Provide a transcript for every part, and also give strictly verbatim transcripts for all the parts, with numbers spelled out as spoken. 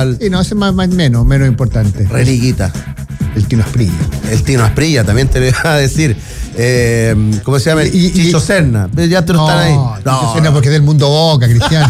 Cristóbal. Y no, ese es más, más menos, menos importante. Reniguita. El Tino Asprilla. El Tino Asprilla, también te lo iba a decir. Eh, ¿Cómo se llama? Y, y, Chicho y, Serna. Ya te lo no, están ahí. No, No, Serna porque es del mundo Boca, Cristian.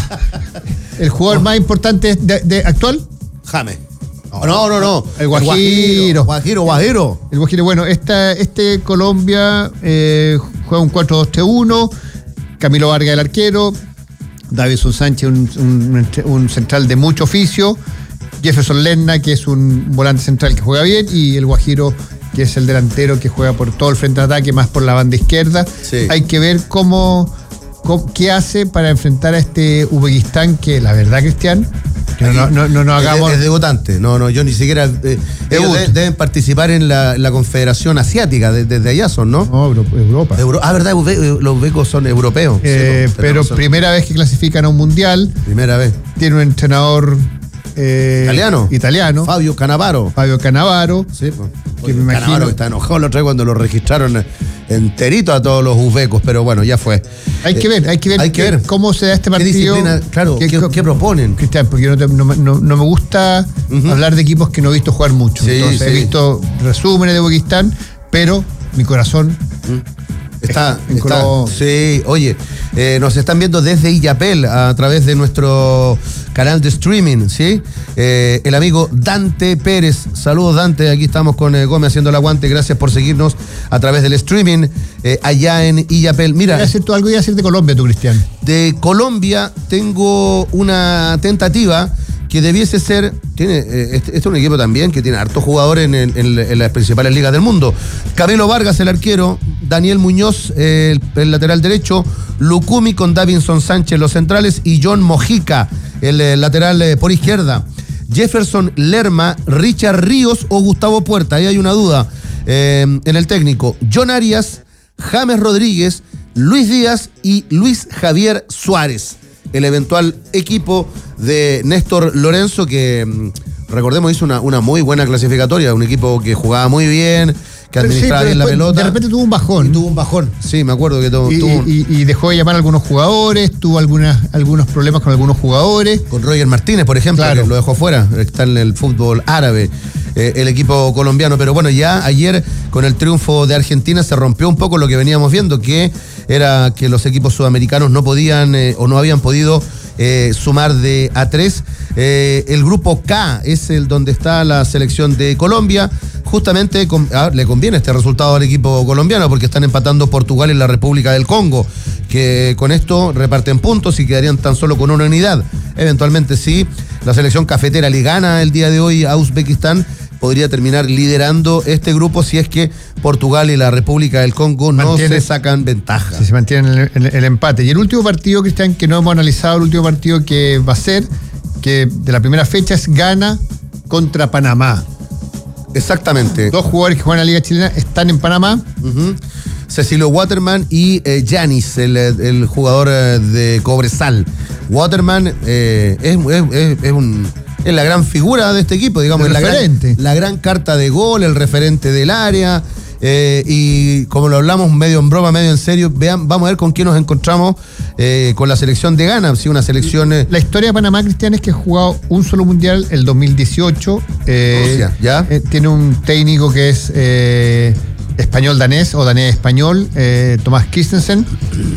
El jugador más importante de, de actual. James. No, no, no. El Guajiro. Guajiro, Guajiro. El Guajiro, bueno, esta, este Colombia eh, juega un cuatro dos tres uno. Camilo Vargas el arquero. Davison Sánchez, un, un, un central de mucho oficio. Jefferson Lerna, que es un volante central que juega bien. Y el Guajiro, que es el delantero que juega por todo el frente de ataque, más por la banda izquierda. Sí. Hay que ver cómo, cómo qué hace para enfrentar a este Uzbekistán, que la verdad, Cristian, que no, no, no, no hagamos. Es, es degotante. No, no, yo ni siquiera. Eh, ellos de, deben participar en la, la Confederación Asiática, desde de allá son, ¿no? No, Europa. Euro, ah, verdad, los becos son europeos. Eh, sí, pero razón. Primera vez que clasifican a un mundial. Primera vez. Tiene un entrenador. Eh, italiano. Italiano. Fabio Cannavaro. Fabio Cannavaro. Sí, pues. Que me imagino. Cannavaro que está enojado la otra vez cuando lo registraron enterito a todos los uzbecos, pero bueno, ya fue. Hay que ver, hay que ver, hay que ver. cómo se da este partido. ¿Qué claro, ¿qué, ¿qué, ¿qué proponen? Cristian, porque no, te, no, no, no me gusta uh-huh. hablar de equipos que no he visto jugar mucho. Sí, Entonces sí. he visto resúmenes de Uzbekistán, pero mi corazón. Uh-huh. Está, está, sí, oye, eh, nos están viendo desde Illapel a través de nuestro canal de streaming, ¿sí? Eh, el amigo Dante Pérez, saludos Dante, aquí estamos con eh, Gómez haciendo el aguante, gracias por seguirnos a través del streaming eh, allá en Illapel. Mira, voy a decir tú algo y a decir de Colombia, tú, Cristian. De Colombia tengo una tentativa que debiese ser, tiene, eh, este, este es un equipo también que tiene hartos jugadores en, en, en las principales ligas del mundo. Camilo Vargas, el arquero, Daniel Muñoz, eh, el, el lateral derecho, Lucumi con Davinson Sánchez, los centrales, y John Mojica, el, el lateral eh, por izquierda. Jefferson Lerma, Richard Ríos o Gustavo Puerta, ahí hay una duda eh, en el técnico. John Arias, James Rodríguez, Luis Díaz y Luis Javier Suárez. El eventual equipo de Néstor Lorenzo, que recordemos hizo una, una muy buena clasificatoria, un equipo que jugaba muy bien, que administraba sí, bien la pelota. De repente tuvo un bajón. Y tuvo un bajón, sí, me acuerdo que tuvo, y, tuvo un... y, y dejó de llamar a algunos jugadores, tuvo algunas, algunos problemas con algunos jugadores. Con Roger Martínez, por ejemplo, claro. que lo dejó fuera, está en el fútbol árabe. Eh, el equipo colombiano, pero bueno, ya ayer con el triunfo de Argentina se rompió un poco lo que veníamos viendo, que era que los equipos sudamericanos no podían eh, o no habían podido eh, sumar de a tres. Eh, el grupo K es el donde está la selección de Colombia. Justamente con, ah, le conviene este resultado al equipo colombiano porque están empatando Portugal y la República del Congo, que con esto reparten puntos y quedarían tan solo con una unidad. Eventualmente, si la selección cafetera le gana el día de hoy a Uzbekistán, podría terminar liderando este grupo si es que Portugal y la República del Congo no mantiene, se sacan ventaja. Si se mantienen el, el, el empate. Y el último partido, Cristian, que no hemos analizado, el último partido que va a ser, que de la primera fecha es Ghana contra Panamá. Exactamente. Dos jugadores que juegan en la Liga Chilena están en Panamá. Uh-huh. Cecilio Waterman y Yanis, eh, el, el jugador eh, de Cobresal. Waterman eh, es, es, es un... es la gran figura de este equipo, digamos, el la referente. Gran, la gran carta de gol, el referente del área, eh, y como lo hablamos medio en broma, medio en serio, vean, vamos a ver con quién nos encontramos eh, con la selección de Ghana, sí, una selección... Eh, la historia de Panamá, Cristian, es que ha jugado un solo mundial, el dos mil dieciocho, eh, o sea, ¿ya? Eh, tiene un técnico que es eh, español-danés o danés-español, eh, Tomás Christensen,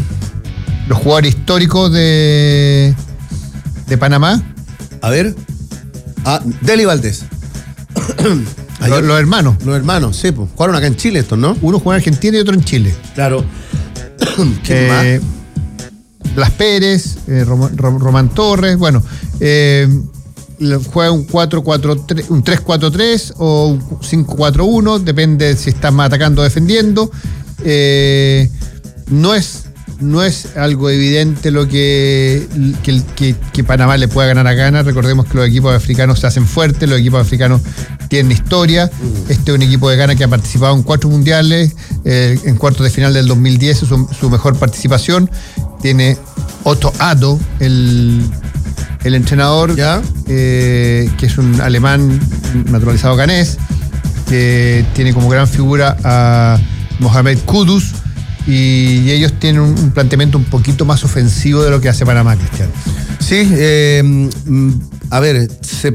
los jugadores históricos de, de Panamá. A ver... Ah, Deli Valdés. los, los hermanos. Los hermanos, sí, pues. Jugaron acá en Chile estos, ¿no? Uno juega en Argentina y otro en Chile. Claro. ¿Quién eh, más? Blas Pérez, eh, Rom, Rom, Román Torres, bueno. Eh, juega un cuatro cuatro tres, un tres cuatro tres o un cinco cuatro uno, depende si estás más atacando o defendiendo. Eh, no es... No es algo evidente lo que, que, que, que Panamá le pueda ganar a Ghana. Recordemos que los equipos africanos se hacen fuertes, los equipos africanos tienen historia. Uh-huh. Este es un equipo de Ghana que ha participado en cuatro mundiales, eh, en cuartos de final del dos mil diez, es su, su mejor participación. Tiene Otto Addo, el, el entrenador, eh, que es un alemán naturalizado ganés, que tiene como gran figura a Mohamed Kudus. Y ellos tienen un, un planteamiento un poquito más ofensivo de lo que hace Panamá, Cristian. Sí, eh, a ver, se